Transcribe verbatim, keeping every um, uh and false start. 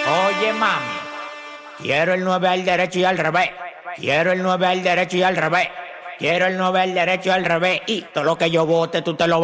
Oye, mami, quiero el nueve al derecho y al revés. Quiero el nueve al derecho y al revés. Quiero el nueve al derecho y al revés. Y todo lo que yo vote, tú te lo